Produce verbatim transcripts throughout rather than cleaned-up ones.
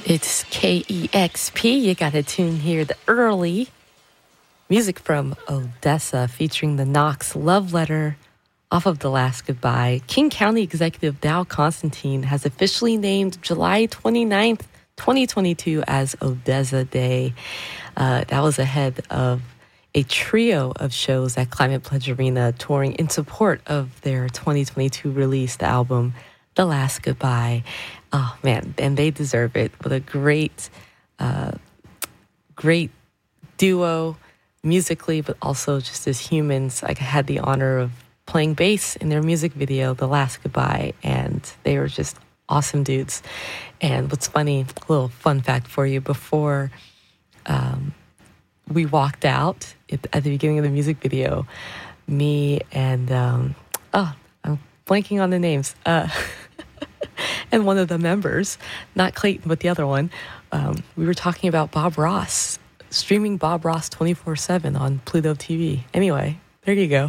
It's K E X P. You got to tune here the early music from Odessa featuring the Knox Love Letter off of The Last Goodbye. King County Executive Dow Constantine has officially named July twenty-ninth, twenty twenty-two as Odessa Day. Uh, that was ahead of a trio of shows at Climate Pledge Arena touring in support of their twenty twenty-two release, the album The Last Goodbye. Oh, man, and they deserve it. What a great, uh, great duo musically, but also just as humans. Like, I had the honor of playing bass in their music video, The Last Goodbye, and they were just awesome dudes. And what's funny, a little fun fact for you, before um, we walked out at, at the beginning of the music video, me and, um, oh, I'm blanking on the names, uh, and one of the members, not Clayton, but the other one, um, we were talking about Bob Ross, streaming Bob Ross twenty-four seven on Pluto T V. Anyway, there you go.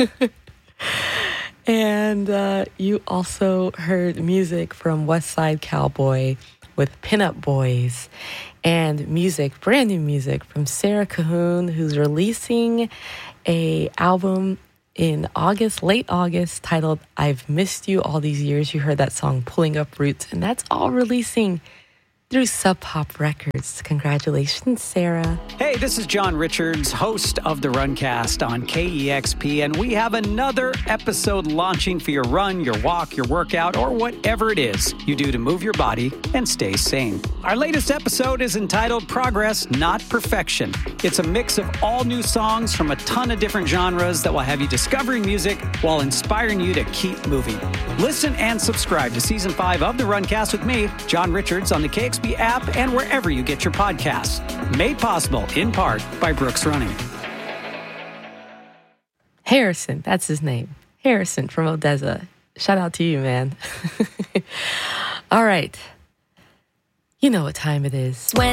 And uh, you also heard music from West Side Cowboy with Pinup Boys, and music, brand new music from Sarah Cahoon, who's releasing a album in August, late August, titled I've Missed You All These Years. You heard that song, Pulling Up Roots, and that's all releasing through Sub Pop Records. Congratulations, Sarah. Hey, this is John Richards, host of the Runcast on K E X P, and we have another episode launching for your run, your walk, your workout, or whatever it is you do to move your body and stay sane. Our latest episode is entitled Progress, Not Perfection. It's a mix of all new songs from a ton of different genres that will have you discovering music while inspiring you to keep moving. Listen and subscribe to Season five of the Runcast with me, John Richards, on the K X P app and wherever you get your podcasts. Made possible, in part, by Brooks Running. Harrison, that's his name. Harrison from Odessa. Shout out to you, man. All right. You know what time it is. When